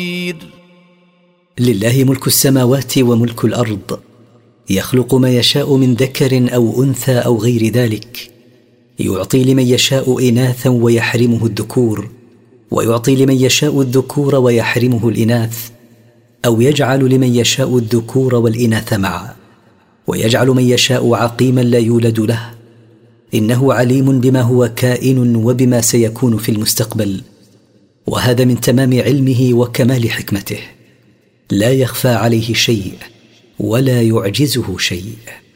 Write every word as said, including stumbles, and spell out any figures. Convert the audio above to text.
لله ملك السماوات وملك الأرض، يخلق ما يشاء من ذكر أو أنثى أو غير ذلك، يعطي لمن يشاء إناثا ويحرمه الذكور، ويعطي لمن يشاء الذكور ويحرمه الإناث، أو يجعل لمن يشاء الذكور والإناث معا، ويجعل من يشاء عقيما لا يولد له. إنه عليم بما هو كائن وبما سيكون في المستقبل، وهذا من تمام علمه وكمال حكمته، لا يخفى عليه شيء ولا يعجزه شيء.